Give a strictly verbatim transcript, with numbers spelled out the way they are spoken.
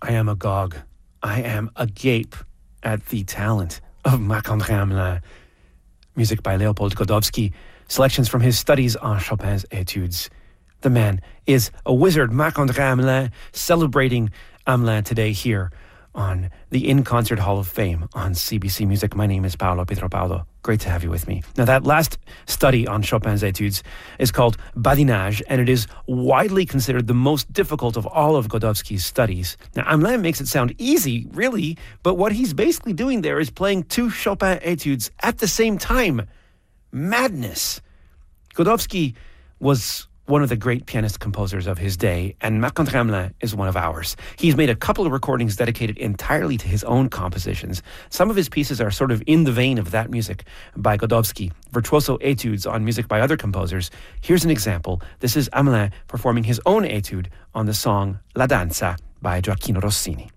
I am agog. I am agape at the talent of Marc-André Hamelin. Music by Leopold Godowsky. Selections from his studies on Chopin's Etudes. The man is a wizard, Marc-André Hamelin, celebrating Hamelin today here on the In Concert Hall of Fame on C B C Music. My name is Paolo Pietropaulo. Great to have you with me. Now, that last study on Chopin's Etudes is called Badinage, and it is widely considered the most difficult of all of Godowsky's studies. Now, Hamelin makes it sound easy, really, but what he's basically doing there is playing two Chopin Etudes at the same time. Madness. Godowsky was one of the great pianist composers of his day, and Marc-André Hamelin is one of ours. He's made a couple of recordings dedicated entirely to his own compositions. Some of his pieces are sort of in the vein of that music by Godowsky, virtuoso etudes on music by other composers. Here's an example. This is Hamelin performing his own etude on the song La Danza by Gioacchino Rossini.